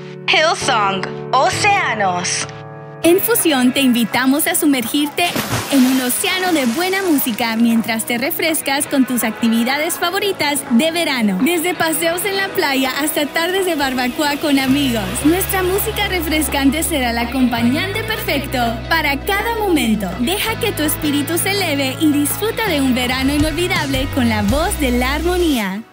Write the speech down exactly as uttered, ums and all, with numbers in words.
Hillsong, Océanos. En Fusión te invitamos a sumergirte en un océano de buena música mientras te refrescas con tus actividades favoritas de verano. Desde paseos en la playa hasta tardes de barbacoa con amigos. Nuestra música refrescante será el acompañante perfecto para cada momento. Deja que tu espíritu se eleve y disfruta de un verano inolvidable con la voz de la armonía.